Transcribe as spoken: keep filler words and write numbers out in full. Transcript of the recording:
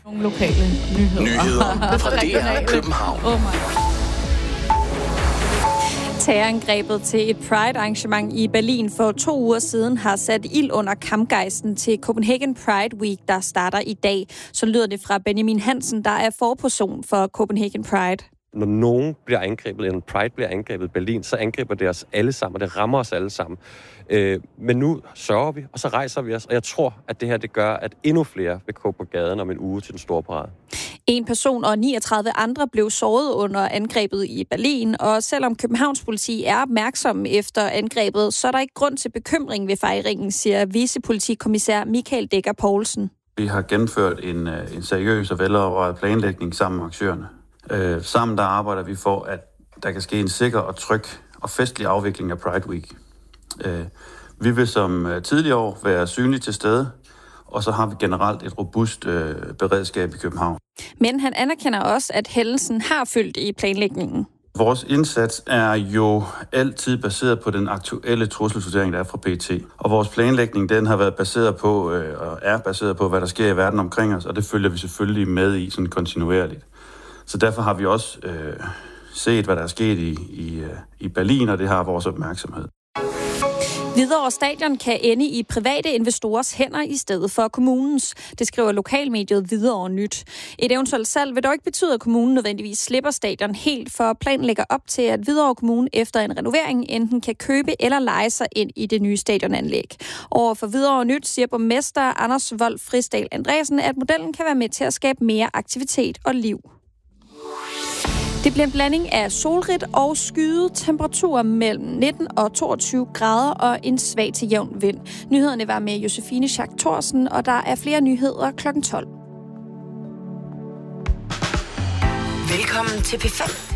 Nogle lokale nyheder. Nyheder fra D R København. Oh my. Terrorangrebet til et Pride-arrangement i Berlin for to uger siden har sat ild under kampgejsten til Copenhagen Pride Week, der starter i dag. Så lyder det fra Benjamin Hansen, der er forperson for Copenhagen Pride. Når nogen bliver angrebet, eller Pride bliver angrebet i Berlin, så angriber det os alle sammen, og det rammer os alle sammen. Øh, men nu sørger vi, og så rejser vi os, og jeg tror, at det her det gør, at endnu flere vil gå på gaden om en uge til den store parade. En person og niogtredive andre blev såret under angrebet i Berlin, og selvom Københavns politi er opmærksom efter angrebet, så er der ikke grund til bekymring ved fejringen, siger vicepolitikommissær Michael Dækker Poulsen. Vi har gennemført en, en seriøs og velovervejet planlægning sammen med aktørerne. Øh, sammen der arbejder vi for, at der kan ske en sikker og tryg og festlig afvikling af Pride Week. Øh, vi vil som tidligere år være synlige til stede, og så har vi generelt et robust øh, beredskab i København. Men han anerkender også, at hændelsen har fyldt i planlægningen. Vores indsats er jo altid baseret på den aktuelle trusselsvurdering, der er fra P E T. Og vores planlægning, den har været baseret på, øh, og er baseret på, hvad der sker i verden omkring os, og det følger vi selvfølgelig med i sådan kontinuerligt. Så derfor har vi også øh, set, hvad der er sket i, i, i Berlin, og det har vores opmærksomhed. Hvidovre Stadion kan ende i private investorers hænder i stedet for kommunens. Det skriver lokalmediet Hvidovre Nyt. Et eventuelt salg vil dog ikke betyde, at kommunen nødvendigvis slipper stadion helt, for planen lægger op til, at Hvidovre Kommune efter en renovering enten kan købe eller leje sig ind i det nye stadionanlæg. Over for Hvidovre Nyt siger borgmester Anders Wold Frisdal Andresen, at modellen kan være med til at skabe mere aktivitet og liv. Det bliver en blanding af solrigt og skyet, temperaturer mellem nitten og toogtyve grader og en svag til jævn vind. Nyhederne var med Josefine Schack Thorsen, og der er flere nyheder klokken tolv. Velkommen til P fem.